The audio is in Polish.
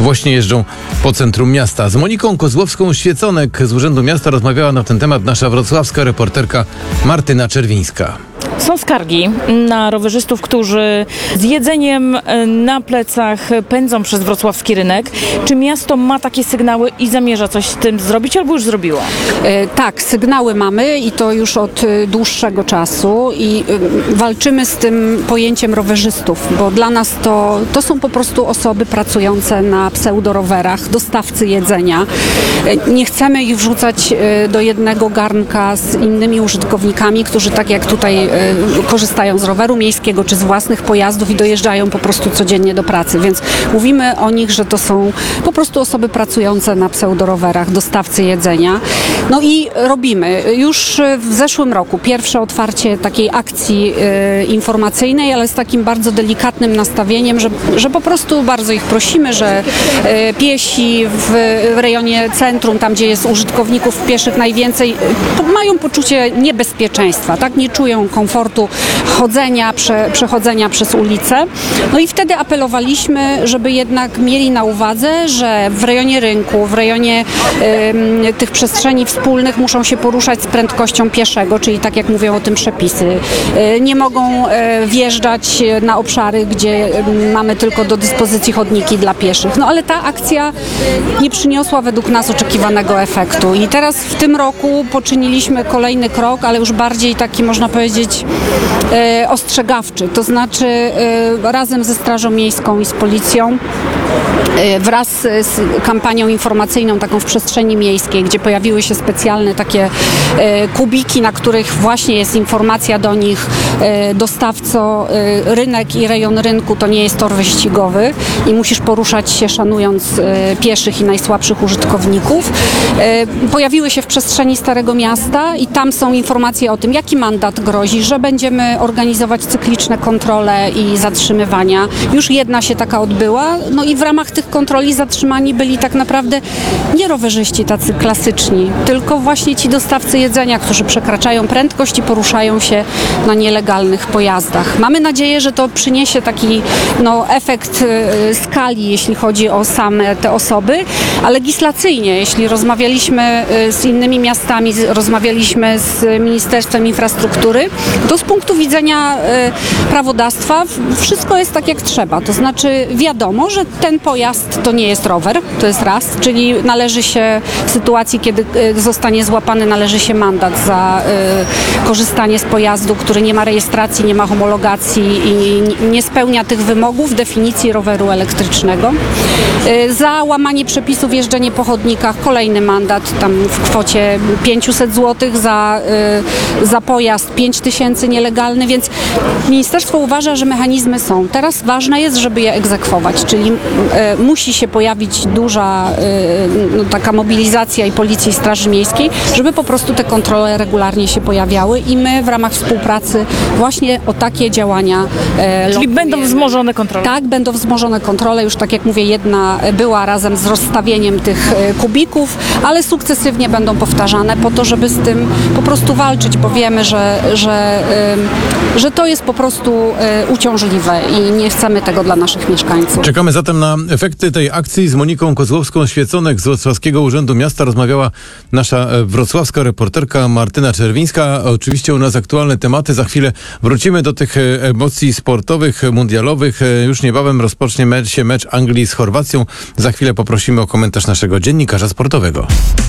właśnie jeżdżą po centrum miasta. Z Moniką Kozłowską-Świeconek z Urzędu Miasta rozmawiała na ten temat nasza wrocławska reporterka Martyna Czerwińska. Są skargi na rowerzystów, którzy z jedzeniem na plecach pędzą przez wrocławski rynek. Czy miasto ma takie sygnały i zamierza coś z tym zrobić, albo już zrobiło? Tak, sygnały mamy i to już od dłuższego czasu i walczymy z tym pojęciem rowerzystów, bo dla nas to są po prostu osoby pracujące na pseudorowerach, dostawcy jedzenia. Nie chcemy ich wrzucać do jednego garnka z innymi użytkownikami, którzy tak jak tutaj korzystają z roweru miejskiego czy z własnych pojazdów i dojeżdżają po prostu codziennie do pracy, więc mówimy o nich, że to są po prostu osoby pracujące na pseudorowerach, dostawcy jedzenia. No i robimy. Już w zeszłym roku pierwsze otwarcie takiej akcji informacyjnej, ale z takim bardzo delikatnym nastawieniem, że po prostu bardzo ich prosimy, że piesi w rejonie centrum, tam gdzie jest użytkowników pieszych najwięcej, mają poczucie niebezpieczeństwa, tak? Nie czują komfortu chodzenia, przechodzenia przez ulicę. No i wtedy apelowaliśmy, żeby jednak mieli na uwadze, że w rejonie rynku, w rejonie tych przestrzeni wspólnych muszą się poruszać z prędkością pieszego, czyli tak jak mówią o tym przepisy. Nie mogą wjeżdżać na obszary, gdzie mamy tylko do dyspozycji chodniki dla pieszych. No ale ta akcja nie przyniosła według nas oczekiwanego efektu. I teraz w tym roku poczyniliśmy kolejny krok, ale już bardziej taki, można powiedzieć, ostrzegawczy. To znaczy razem ze Strażą Miejską i z Policją wraz z kampanią informacyjną taką w przestrzeni miejskiej, gdzie pojawiły się specjalne takie kubiki, na których właśnie jest informacja do nich: dostawco, rynek i rejon rynku to nie jest tor wyścigowy i musisz poruszać się szanując pieszych i najsłabszych użytkowników. Pojawiły się w przestrzeni Starego Miasta i tam są informacje o tym, jaki mandat grozi, że będziemy organizować cykliczne kontrole i zatrzymywania. Już jedna się taka odbyła, no i w ramach tych kontroli zatrzymani byli tak naprawdę nie rowerzyści tacy klasyczni, tylko właśnie ci dostawcy jedzenia, którzy przekraczają prędkość i poruszają się na nielegalnych pojazdach. Mamy nadzieję, że to przyniesie taki efekt skali, jeśli chodzi o same te osoby, a legislacyjnie, jeśli rozmawialiśmy z innymi miastami, rozmawialiśmy z Ministerstwem Infrastruktury, to z punktu widzenia prawodawstwa wszystko jest tak jak trzeba. To znaczy wiadomo, że ten pojazd to nie jest rower, to jest raz, czyli należy się w sytuacji, kiedy zostanie złapany, należy się mandat za korzystanie z pojazdu, który nie ma rejestracji, nie ma homologacji i nie spełnia tych wymogów definicji roweru elektrycznego. Za łamanie przepisów jeżdżenie po chodnikach kolejny mandat, tam w kwocie 500 zł, za pojazd 5000 nielegalny, więc ministerstwo uważa, że mechanizmy są. Teraz ważne jest, żeby je egzekwować, czyli musi się pojawić duża taka mobilizacja i Policji i Straży Miejskiej, żeby po prostu te kontrole regularnie się pojawiały i my w ramach współpracy właśnie o takie działania Czyli będą wzmożone kontrole? Tak, będą wzmożone kontrole. Już tak jak mówię, jedna była razem z rozstawieniem tych kubików, ale sukcesywnie będą powtarzane po to, żeby z tym po prostu walczyć, bo wiemy, że to jest po prostu uciążliwe i nie chcemy tego dla naszych mieszkańców. Czekamy zatem na efekty tej akcji. Z Moniką Kozłowską-Świeconek z Wrocławskiego Urzędu Miasta rozmawiała nasza wrocławska reporterka Martyna Czerwińska. Oczywiście u nas aktualne tematy. Za chwilę wrócimy do tych emocji sportowych, mundialowych. Już niebawem rozpocznie się mecz Anglii z Chorwacją. Za chwilę poprosimy o komentarz naszego dziennikarza sportowego.